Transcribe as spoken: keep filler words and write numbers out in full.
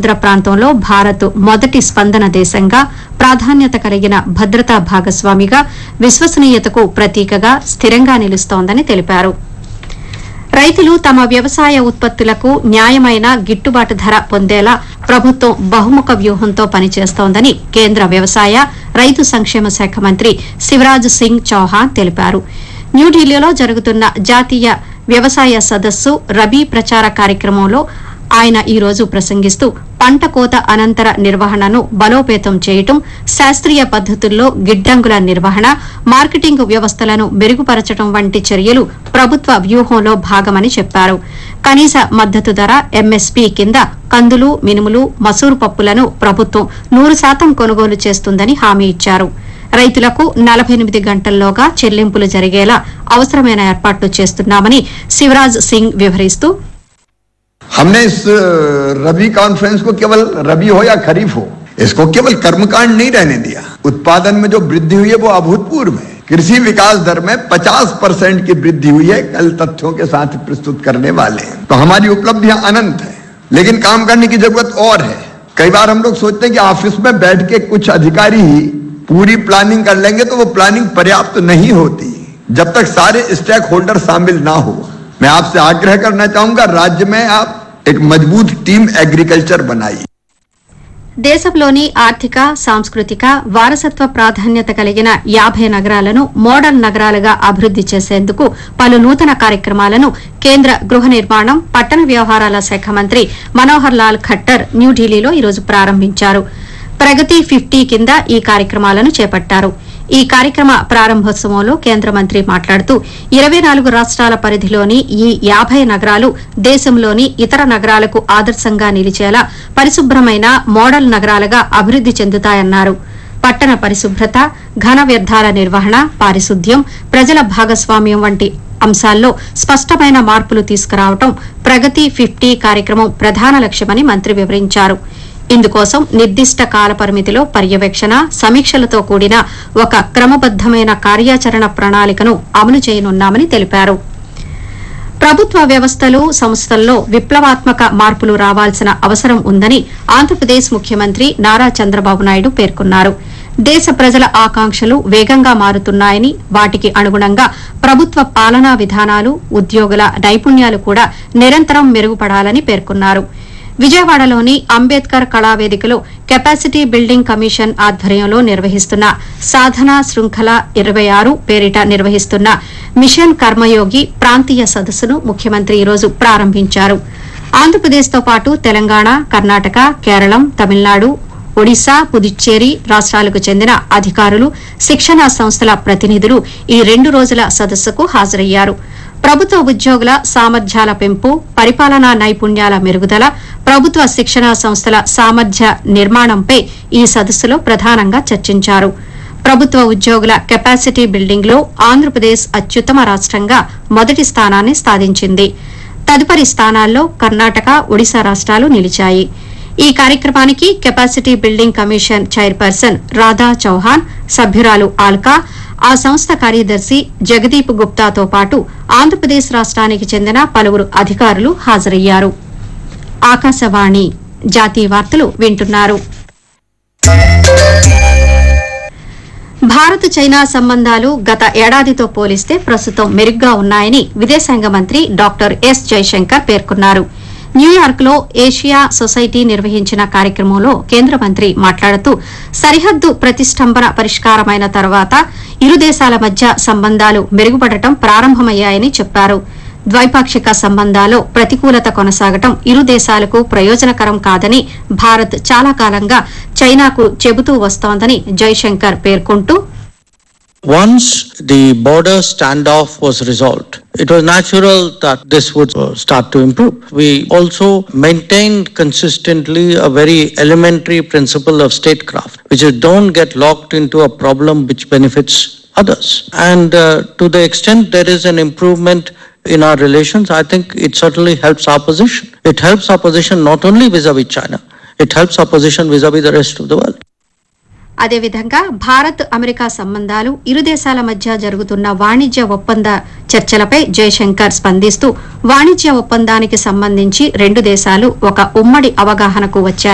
సముద్ర ప్రాంతంలో భారత్ మొదటి స్పందన దేశంగా, ప్రాధాన్యత కలిగిన భద్రతా భాగస్వామిగా, విశ్వసనీయతకు ప్రతీకగా స్థిరంగా నిలుస్తోందని తెలిపారు. రైతులు తమ వ్యవసాయ ఉత్పత్తులకు న్యాయమైన గిట్టుబాటు ధర పొందేలా ప్రభుత్వం బహుముఖ వ్యూహంతో పనిచేస్తోందని కేంద్ర వ్యవసాయ, రైతు సంక్షేమ శాఖ మంత్రి శివరాజ్ సింగ్ చౌహాన్ తెలిపారు. న్యూఢిల్లీలో జరుగుతున్న జాతీయ వ్యవసాయ సదస్సు రబీ ప్రచార కార్యక్రమంలో ఆయన ఈ రోజు ప్రసంగిస్తూ పంట కోత అనంతర నిర్వహణను బలోపేతం చేయటం, శాస్త్రీయ పద్దతుల్లో గిడ్డంగుల నిర్వహణ, మార్కెటింగ్ వ్యవస్థలను మెరుగుపరచడం వంటి చర్యలు ప్రభుత్వ వ్యూహంలో భాగమని చెప్పారు. కనీస మద్దతు ధర ఎంఎస్పీ కింద కందులు, మినుములు, మసూరు పప్పులను ప్రభుత్వం నూరు శాతం కొనుగోలు చేస్తుందని హామీ ఇచ్చారు. రైతులకు నలభై ఎనిమిది గంటల్లోగా చెల్లింపులు జరిగేలా అవసరమైన ఏర్పాట్లు చేస్తున్నామని శివరాజ్ సింగ్ వివరిస్తూ, हमने इस रबी कॉन्फ्रेंस को केवल रबी हो या खरीफ हो, इसको केवल कर्मकांड नहीं रहने दिया. उत्पादन में जो वृद्धि हुई है वो अभूतपूर्व है. कृषि विकास दर में पचास परसेंट की वृद्धि हुई है. कल तथ्यों के साथ प्रस्तुत करने वाले हैं. तो हमारी उपलब्धियां अनंत है, लेकिन काम करने की जरूरत और है. कई बार हम लोग सोचते हैं कि ऑफिस में बैठ के कुछ अधिकारी ही पूरी प्लानिंग कर लेंगे, तो वो प्लानिंग पर्याप्त नहीं होती जब तक सारे स्टेक होल्डर शामिल ना हो. मैं आपसे आग्रह करना चाहूंगा, राज्य में आप एक मजबूत टीम एग्रीकल्चर बनाइए. దేశంలోని ఆర్థిక, సాంస్కృతిక, వారసత్వ ప్రాధాన్యత కలిగిన యాభై నగరాలను మోడల్ నగరాలుగా అభివృద్ది చేసేందుకు పలు నూతన కార్యక్రమాలను కేంద్ర గృహ నిర్మాణం, పట్టణ వ్యవహారాల శాఖ మంత్రి మనోహర్ లాల్ ఖట్టర్ న్యూఢిల్లీలో ఈరోజు ప్రారంభించారు. ప్రగతి ఫిఫ్టీ కింద ఈ కార్యక్రమాలను చేపట్టారు. ఈ కార్యక్రమ ప్రారంభోత్సవంలో కేంద్ర మంత్రి మాట్లాడుతూ ఇరవై నాలుగు రాష్ట్రాల పరిధిలోని ఈ యాభై నగరాలు దేశంలోని ఇతర నగరాలకు ఆదర్శంగా నిలిచేలా పరిశుభ్రమైన మోడల్ నగరాలుగా అభివృద్ది చెందుతాయన్నారు. పట్టణ పరిశుభ్రత, ఘన వ్యర్థాల నిర్వహణ, పారిశుద్ధ్యం, ప్రజల భాగస్వామ్యం వంటి అంశాల్లో స్పష్టమైన మార్పులు తీసుకురావడం ప్రగతి ఫిఫ్టీ కార్యక్రమం ప్రధాన లక్ష్యమని మంత్రి వివరించారు. ఇందుకోసం నిర్దిష్ట కాల పరిమితిలో పర్యవేక్షణ, సమీక్షలతో కూడిన ఒక క్రమబద్దమైన కార్యాచరణ ప్రణాళికను అమలు చేయనున్నామని తెలిపారు. ప్రభుత్వ వ్యవస్థలు, సంస్థల్లో విప్లవాత్మక మార్పులు రావాల్సిన అవసరం ఉందని ఆంధ్రప్రదేశ్ ముఖ్యమంత్రి నారా చంద్రబాబు నాయుడు పేర్కొన్నారు. దేశ ప్రజల ఆకాంక్షలు వేగంగా మారుతున్నాయని, వాటికి అనుగుణంగా ప్రభుత్వ పాలనా విధానాలు, ఉద్యోగుల నైపుణ్యాలు కూడా నిరంతరం మెరుగుపడాలని పేర్కొన్నారు. విజయవాడలోని అంబేద్కర్ కళావేదికలో కెపాసిటీ బిల్డింగ్ కమిషన్ ఆధ్వర్యంలో నిర్వహిస్తున్న సాధన శృంఖల ఇరవై ఆరు పేరిట నిర్వహిస్తున్న మిషన్ కర్మయోగి ప్రాంతీయ సదస్సును ముఖ్యమంత్రి ఈరోజు ప్రారంభించారు. ఆంధ్రప్రదేశ్తో పాటు తెలంగాణ, కర్ణాటక, కేరళం, తమిళనాడు, ఒడిశా, పుదుచ్చేరి రాష్ట్రాలకు చెందిన అధికారులు, శిక్షణా సంస్థల ప్రతినిధులు ఈ రెండు రోజుల సదస్సుకు హాజరయ్యారు. ప్రభుత్వ ఉద్యోగుల సామర్థ్యాల పెంపు, పరిపాలనా నైపుణ్యాల మెరుగుదల, ప్రభుత్వ శిక్షణా సంస్థల సామర్థ్య నిర్మాణంపై ఈ సదస్సులో ప్రధానంగా చర్చించారు. ప్రభుత్వ ఉద్యోగుల కెపాసిటీ బిల్డింగ్ లో ఆంధ్రప్రదేశ్ అత్యుత్తమ రాష్ట్రంగా మొదటి స్థానాన్ని సాధించింది. తదుపరి స్థానాల్లో కర్ణాటక, ఒడిశా రాష్ట్రాలు నిలిచాయి. ఈ కార్యక్రమానికి capacity building commission chairperson Radha Chauhan, సభ్యురాలు ఆల్కా, ఆ సంస్థ కార్యదర్శి జగదీప్ గుప్తాతో పాటు ఆంధ్రప్రదేశ్ రాష్ట్రానికి చెందిన పలువురు అధికారులు హాజరయ్యారు. ఆకాశవాణి జాతీయ వార్తలు వింటున్నారు. భారత్ చైనా సంబంధాలు గత ఏడాదితో పోలిస్తే ప్రస్తుతం మెరుగ్గా ఉన్నాయని విదేశాంగ మంత్రి డాక్టర్ ఎస్ జైశంకర్ పేర్కొన్నారు. న్యూయార్క్ లో ఏషియా సొసైటీ నిర్వహించిన కార్యక్రమంలో కేంద్ర మంత్రి మాట్లాడుతూ సరిహద్దు ప్రతిష్టంభన పరిష్కారమైన తర్వాత ఇరు దేశాల మధ్య సంబంధాలు మెరుగుపడటం ప్రారంభమయ్యాయని చెప్పారు. ద్వైపాక్షిక సంబంధాల్లో ప్రతికూలత కొనసాగటం ఇరు దేశాలకు ప్రయోజనకరం కాదని భారత్ చాలా కాలంగా చైనాకు చెబుతూ వస్తోందని జైశంకర్ పేర్కొంటూ, Once the border standoff was resolved, it was natural that this would uh, start to improve. We also maintained consistently a very elementary principle of statecraft, which is don't get locked into a problem which benefits others. And uh, to the extent there is an improvement in our relations, I think it certainly helps our position. It helps our position not only vis-a-vis China, it helps our position vis-a-vis the rest of the world. అదేవిధంగా Bharat America సంబంధాలు, ఇరు దేశాల మధ్య జరుగుతున్న వాణిజ్య ఒప్పంద చర్చలపై జయశంకర్ స్పందిస్తూ వాణిజ్య ఒప్పందానికి సంబంధించి రెండు దేశాలు ఒక ఉమ్మడి అవగాహనకు వచ్చాయి.